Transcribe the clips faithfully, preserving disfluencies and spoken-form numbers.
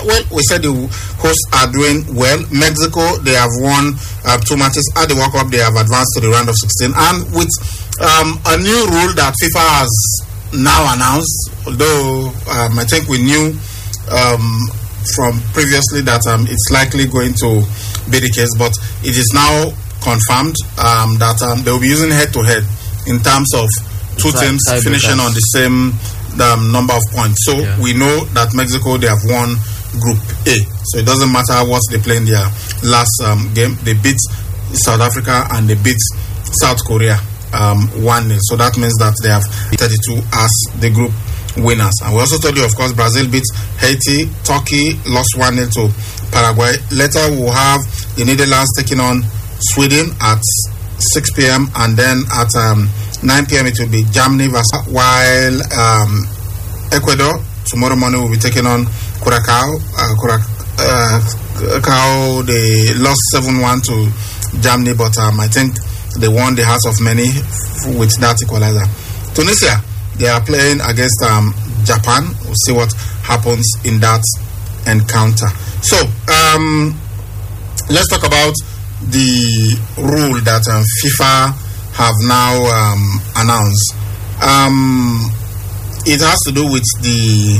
Well, we said the hosts are doing well. Mexico, they have won uh, two matches. At the World Cup, they have advanced to the round of sixteen. And with um, a new rule that FIFA has now announced, although um, I think we knew um, from previously that um, it's likely going to be the case, but it is now confirmed um, that um, they will be using head-to-head in terms of two teams finishing on the same um, number of points. So yeah. we know that Mexico, they have won Group A. So it doesn't matter what they play in their last um, game. They beat South Africa and they beat South Korea um, one nil. So that means that they have thirty-two as the group winners. And we also told you, of course, Brazil beat Haiti. Turkey lost one nil to Paraguay. Later we'll have the Netherlands taking on Sweden at six p.m. and then at um, nine p.m. it will be Germany versus, while um, Ecuador tomorrow morning will be taking on Curacao. Uh, Curacao, they lost seven one to Germany, but um, I think they won the hearts of many with that equalizer. Tunisia, they are playing against um, Japan. We'll see what happens in that encounter. So, um, let's talk about the rule that um, FIFA have now um, announced. Um, it has to do with the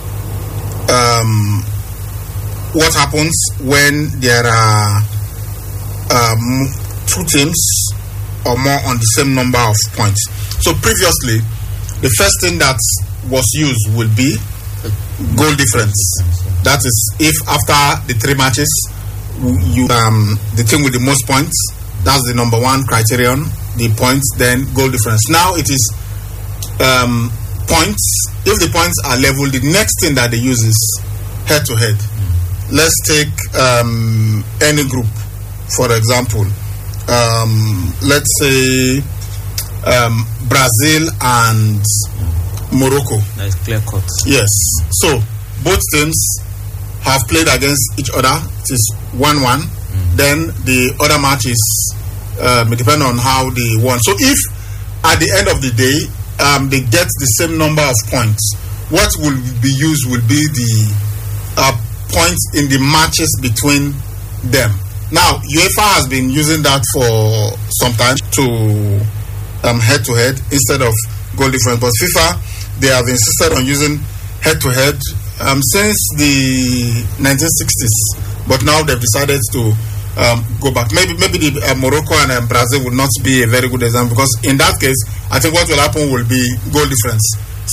um, what happens when there are um, two teams or more on the same number of points. So previously, the first thing that was used will be goal difference. That is, if after the three matches, you um, the team with the most points, that's the number one criterion, the points, then goal difference. Now it is um, points. If the points are level, the next thing that they use is head to head. Let's take um, any group, for example. Um, let's say um, Brazil and Morocco. That's clear cut. Yes. So both teams have played against each other. It is one one. Mm. Then the other match is um, depending on how they won. So if at the end of the day um, they get the same number of points, what will be used will be the uh, points in the matches between them. Now UEFA has been using that for some time to um, head to head instead of goal difference, but FIFA, they have insisted on using head to head Um, since the nineteen sixties, but now they've decided to um, go back. Maybe maybe the, uh, Morocco and uh, Brazil would not be a very good example, because in that case, I think what will happen will be goal difference.